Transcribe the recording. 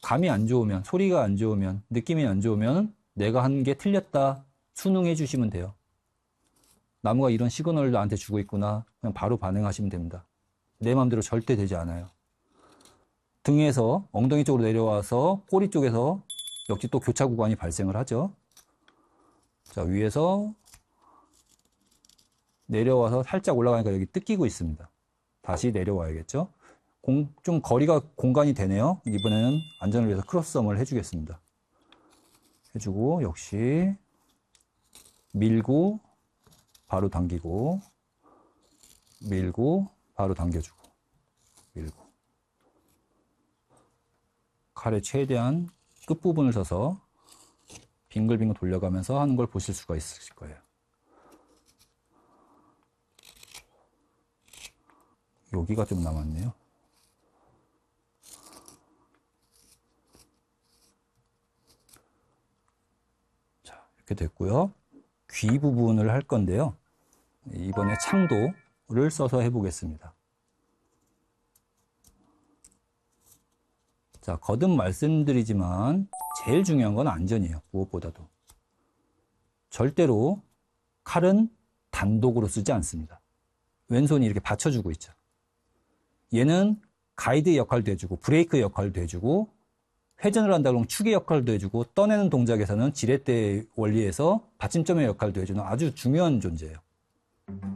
감이 안 좋으면, 소리가 안 좋으면, 느낌이 안 좋으면 내가 한 게 틀렸다 순응해 주시면 돼요. 나무가 이런 시그널을 나한테 주고 있구나. 그냥 바로 반응하시면 됩니다. 내 마음대로 절대 되지 않아요. 등에서 엉덩이 쪽으로 내려와서 꼬리 쪽에서 역시 또 교차 구간이 발생을 하죠. 자, 위에서 내려와서 살짝 올라가니까 여기 뜯기고 있습니다. 다시 내려와야겠죠. 좀 거리가 공간이 되네요. 이번에는 안전을 위해서 크로스썸을 해주겠습니다. 해주고 역시 밀고 바로 당기고 밀고 바로 당겨주고 밀고 칼에 최대한 끝부분을 써서 빙글빙글 돌려가면서 하는 걸 보실 수가 있으실 거예요. 여기가 좀 남았네요. 자, 이렇게 됐고요. 귀 부분을 할 건데요. 이번에 창도를 써서 해보겠습니다. 자, 거듭 말씀드리지만 제일 중요한 건 안전이에요. 무엇보다도. 절대로 칼은 단독으로 쓰지 않습니다. 왼손이 이렇게 받쳐주고 있죠. 얘는 가이드 역할도 해주고 브레이크 역할도 해주고 회전을 한다 그러면 축의 역할도 해주고 떠내는 동작에서는 지렛대 원리에서 받침점의 역할도 해주는 아주 중요한 존재예요.